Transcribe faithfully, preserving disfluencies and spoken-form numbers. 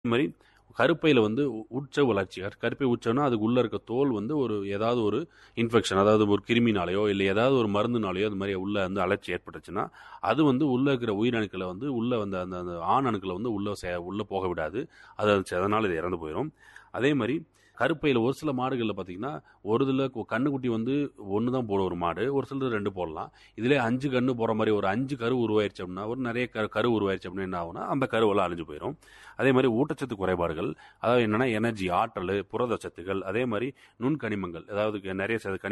இது மாரி கருப்பையில வந்து உ உட்ச வளர்ச்சி. கருப்பை உட்சவம்னா அதுக்கு உள்ள இருக்க தோல் வந்து ஒரு ஏதாவது ஒரு இன்ஃபெக்ஷன் அதாவது ஒரு கிருமினாலயோ, இல்ல ஏதாவது ஒரு மருந்துனாலயோ அது மாரி உள்ள வந்து அழற்சி ஏற்பட்டுச்சுன்னா, அது வந்து உள்ள இருக்கிற உயிரணுக்கள வந்து உள்ள வந்து அந்த அந்த ஆண் அணுக்கள வந்து உள்ள செ உள்ள போக விடாது. அது அதனால இது இறந்து போயிரும். அதே மாரி கருப்பையில ஒரு சில மாடுகள்ல பார்த்தீங்கன்னா, ஒரு இதுல கன்னுக்குட்டி வந்து ஒன்று தான் போடும் ஒரு மாடு. ஒரு சிலது ரெண்டு போடலாம். இதிலே ஐந்து கன்னு போடுற மாரி ஒரு ஐந்து கரு உருவாயிருச்சு அப்படின்னா, ஒரு நெறைய கரு கரு உருவாயிருச்சு அப்படின்னா என்ன ஆகும்னா, அந்த கருவெல்லாம் அழிஞ்சு போயிரும். அதே மாரி ஊட்டச்சத்து குறைபாடுகள், அதாவது என்னன்னா எனர்ஜி ஆற்றலு, புரத சத்துக்கள், அதே மாரி நுண்கனிமங்கள், அதாவது நெறைய ச கனி